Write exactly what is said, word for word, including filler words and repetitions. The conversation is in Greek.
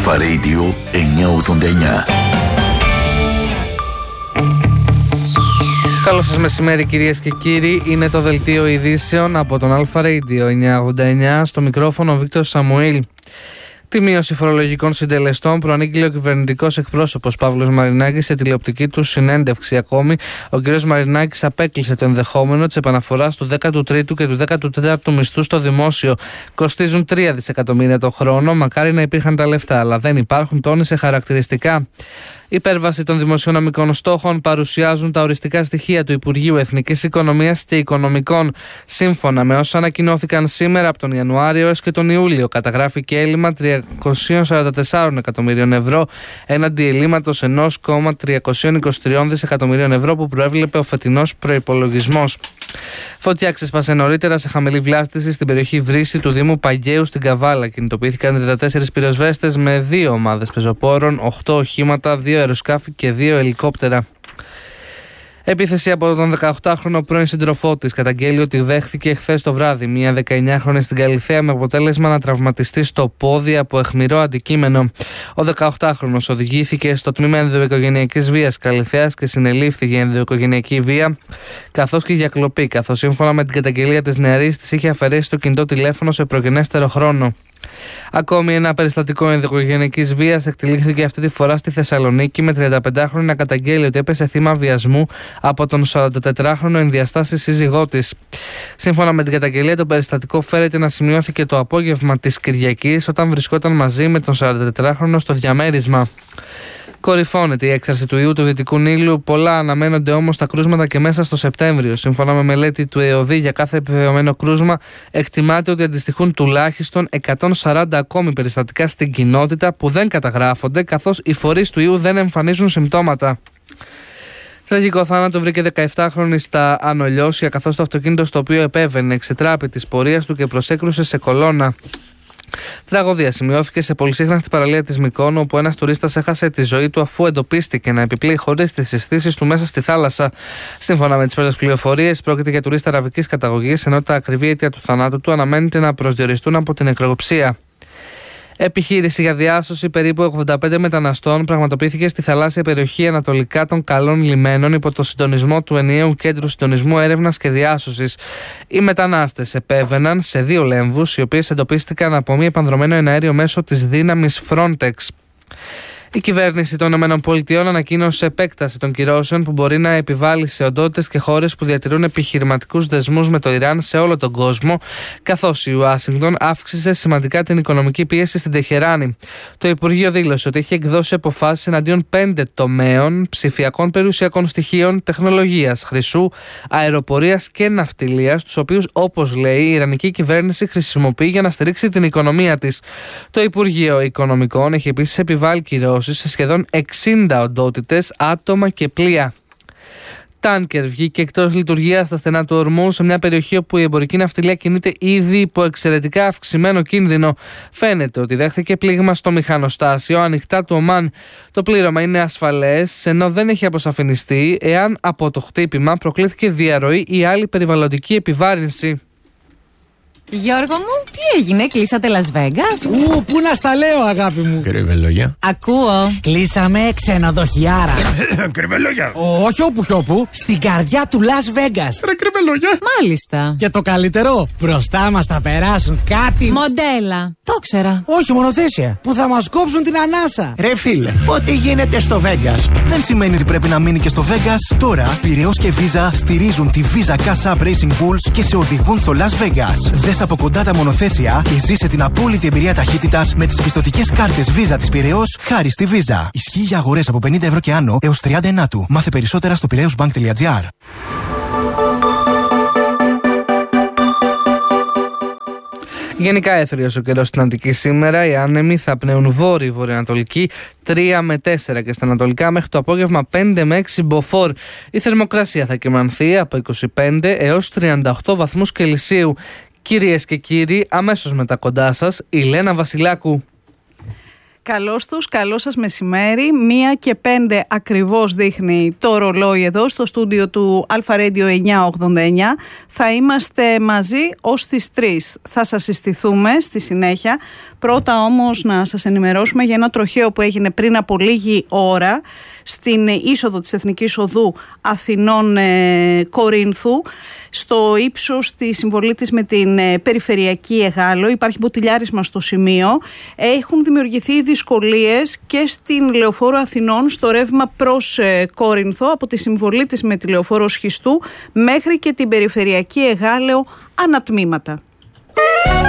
Αλφα Radio εννιακόσια ογδόντα εννιά. Καλό σας μεσημέρι κυρίες και κύριοι, είναι το δελτίο ειδήσεων από τον Αλφα Radio εννιακόσια ογδόντα εννιά, στο μικρόφωνο ο Βίκτορ Σαμουήλ. Τη μείωση φορολογικών συντελεστών προανήγγειλε ο κυβερνητικός εκπρόσωπος Παύλος Μαρινάκης σε τηλεοπτική του συνέντευξη. Ακόμη, ο κ. Μαρινάκης απέκλεισε το ενδεχόμενο της επαναφοράς του δέκατου τρίτου και του δέκατου τέταρτου μισθού στο δημόσιο. Κοστίζουν τρία δισεκατομμύρια το χρόνο. Μακάρι να υπήρχαν τα λεφτά, αλλά δεν υπάρχουν, τόνισε χαρακτηριστικά. Υπέρβαση των δημοσιονομικών στόχων παρουσιάζουν τα οριστικά στοιχεία του Υπουργείου Εθνικής Οικονομίας και Οικονομικών. Σύμφωνα με όσα ανακοινώθηκαν σήμερα, από τον Ιανουάριο έως και τον Ιούλιο καταγράφηκε έλλειμμα τριακόσια σαράντα τέσσερα εκατομμυρίων ευρώ έναντι ελλείμματος ένα κόμμα τριακόσια είκοσι τρία δισεκατομμυρίων ευρώ που προέβλεπε ο φετινός προϋπολογισμός. Φωτιά ξέσπασε νωρίτερα σε χαμηλή βλάστηση στην περιοχή Βρύση του Δήμου Παγκαίου στην Καβάλα. Κινητοποιήθηκαν τριάντα τέσσερις πυροσβέστες με δύο ομάδες πεζοπόρων, οκτώ οχήματα, δύο αεροσκάφη και δύο ελικόπτερα. Επίθεση από τον δεκαοκτάχρονο πρώην σύντροφό της. Καταγγέλει ότι δέχθηκε χθες το βράδυ μια δεκαεννιάχρονη στην Καλιθέα με αποτέλεσμα να τραυματιστεί στο πόδι από αιχμηρό αντικείμενο. Ο δεκαοκτάχρονος οδηγήθηκε στο τμήμα ενδοοικογενειακής βίας Καλιθέας και συνελήφθη για ενδοοικογενειακή βία καθώς και για κλοπή, καθώς σύμφωνα με την καταγγελία της νεαρής της είχε αφαιρέσει το κινητό τηλέφωνο σε προγενέστερο χρόνο. Ακόμη ένα περιστατικό ενδοοικογενειακής βίας εκτελήχθηκε αυτή τη φορά στη Θεσσαλονίκη, με τριανταπεντάχρονη να καταγγέλει ότι έπεσε θύμα βιασμού από τον σαραντατετράχρονο ενδιαστάση σύζυγό της. Σύμφωνα με την καταγγελία, το περιστατικό φέρεται να σημειώθηκε το απόγευμα της Κυριακής, όταν βρισκόταν μαζί με τον σαραντατετράχρονο στο διαμέρισμα. Κορυφώνεται η έξαρση του ιού του Δυτικού Νείλου. Πολλά αναμένονται όμως τα κρούσματα και μέσα στο Σεπτέμβριο. Σύμφωνα με μελέτη του ΕΟΔΗ, για κάθε επιβεβαιωμένο κρούσμα εκτιμάται ότι αντιστοιχούν τουλάχιστον εκατόν σαράντα ακόμη περιστατικά στην κοινότητα που δεν καταγράφονται, καθώς οι φορείς του ιού δεν εμφανίζουν συμπτώματα. Τραγικό θάνατο βρήκε δεκαεπτάχρονη στα Άνω Λιώσια, καθώς το αυτοκίνητο στο οποίο επέβαινε εξετράπη της πορείας του και προσέκρουσε σε κολόνα. Τραγωδία σημειώθηκε σε πολυσύχναστη παραλία της Μυκόνου, όπου ένας τουρίστας έχασε τη ζωή του αφού εντοπίστηκε να επιπλέει χωρίς τις αισθήσεις του μέσα στη θάλασσα. Σύμφωνα με τις πρώτες πληροφορίες, πρόκειται για τουρίστα αραβικής καταγωγής, ενώ τα ακριβή αίτια του θανάτου του αναμένεται να προσδιοριστούν από την νεκροψία. Επιχείρηση για διάσωση περίπου ογδόντα πέντε μεταναστών πραγματοποιήθηκε στη θαλάσσια περιοχή ανατολικά των Καλών Λιμένων υπό το συντονισμό του Ενιαίου Κέντρου Συντονισμού Έρευνας και Διάσωσης. Οι μετανάστες επέβαιναν σε δύο λέμβους, οι οποίες εντοπίστηκαν από μη επανδρωμένο εναέριο μέσω της δύναμης Frontex. Η κυβέρνηση των ΗΠΑ ανακοίνωσε επέκταση των κυρώσεων που μπορεί να επιβάλλει σε οντότητες και χώρες που διατηρούν επιχειρηματικούς δεσμούς με το Ιράν σε όλο τον κόσμο, καθώς η Ουάσιγκτον αύξησε σημαντικά την οικονομική πίεση στην Τεχεράνη. Το Υπουργείο δήλωσε ότι έχει εκδώσει αποφάσεις εναντίον πέντε τομέων ψηφιακών περιουσιακών στοιχείων, τεχνολογίας, χρυσού, αεροπορίας και ναυτιλίας, τους οποίους, όπως λέει, η Ιρανική κυβέρνηση χρησιμοποιεί για να στηρίξει την οικονομία της. Το Υπουργείο Οικονομικών έχει επίσης επιβάλει κυρώσεις σε σχεδόν εξήντα οντότητες, άτομα και πλοία. Τάνκερ βγήκε εκτός λειτουργίας στα στενά του Ορμού, σε μια περιοχή όπου η εμπορική ναυτιλία κινείται ήδη υπό εξαιρετικά αυξημένο κίνδυνο. Φαίνεται ότι δέχθηκε πλήγμα στο μηχανοστάσιο ανοιχτά του Ομάν. Το πλήρωμα είναι ασφαλές, ενώ δεν έχει αποσαφινιστεί εάν από το χτύπημα προκλήθηκε διαρροή ή άλλη περιβαλλοντική επιβάρυνση. Γιώργο μου, τι έγινε, κλείσατε Las Vegas? Ου, πού να στα λέω, αγάπη μου. Κρυβελόγια. Ακούω. Κλείσαμε ξενοδοχιάρα. Κρυβελόγια. Όχι όπου κι όπου, στην καρδιά του Las Vegas. Ρε κρυβελόγια. Μάλιστα. Και το καλύτερο, μπροστά μας θα περάσουν κάτι. Μοντέλα. Το ξέρα. Όχι, μονοθέσια. Που θα μας κόψουν την ανάσα. Ρε φίλε, ό,τι γίνεται στο Vegas δεν σημαίνει ότι πρέπει να μείνει και στο Vegas. Τώρα, Πειραιώς και Visa στηρίζουν τη Visa Cash App Racing Bulls και σε οδηγούν στο Las Vegas. Δες από κοντά τα μονοθέσια και ζήσε την απόλυτη εμπειρία ταχύτητας με τις πιστωτικές κάρτες Visa της Πειραιώς χάρη στη Visa. Ισχύει για αγορές από πενήντα ευρώ και άνω έως τριάντα εννιά του. Μάθε περισσότερα στο πειραιώσμπανκ τελεία τζι άρ. Γενικά έθριος ο καιρός στην Αττική σήμερα. Οι άνεμοι θα πνέουν βόρειο-βορειοανατολική τρία με τέσσερα και στα ανατολικά μέχρι το απόγευμα πέντε με έξι μποφόρ. Η θερμοκρασία θα κυμανθεί από είκοσι πέντε έως τριάντα οκτώ βαθμούς Κελσίου. Κυρίες και κύριοι, αμέσως μετά κοντά σας η Λένα Βασιλάκου. Καλώς τους, καλό σας μεσημέρι. Μία και πέντε ακριβώς δείχνει το ρολόι εδώ στο στούντιο του Alpha Radio εννιακόσια ογδόντα εννιά. Θα είμαστε μαζί ως τις τρεις. Θα σας συστηθούμε στη συνέχεια. Πρώτα όμως να σας ενημερώσουμε για ένα τροχαίο που έγινε πριν από λίγη ώρα στην είσοδο της Εθνικής Οδού Αθηνών ε, Κορίνθου, στο ύψος τη συμβολή της με την ε, περιφερειακή Εγάλο. Υπάρχει μποτιλιάρισμα στο σημείο. Έχουν δημιουργηθεί δυσκολίες και στην Λεωφόρο Αθηνών στο ρεύμα προς ε, Κόρινθο, από τη συμβολή της με τη Λεωφόρο Σχιστού μέχρι και την περιφερειακή Εγάλεο ανατμήματα.